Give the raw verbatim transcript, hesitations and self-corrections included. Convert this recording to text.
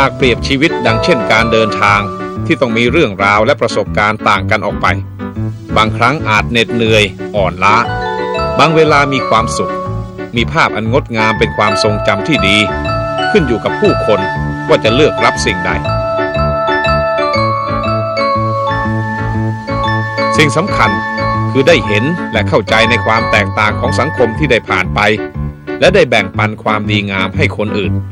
ากเปรียบชีวิตดังเช่นการเดินทางที่ต้องมีเรื่องราวและประสบการณ์ต่างกันออกไปบางครั้งอาจเหน็ดเหนื่อยอ่อนล้าบางเวลามีความสุขมีภาพอันงดงามเป็นความทรงจำที่ดีขึ้นอยู่กับผู้คนว่าจะเลือกรับสิ่งใดสิ่งสำคัญคือได้เห็นและเข้าใจในความแตกต่างของสังคมที่ได้ผ่านไปและได้แบ่งปันความดีงามให้คนอื่น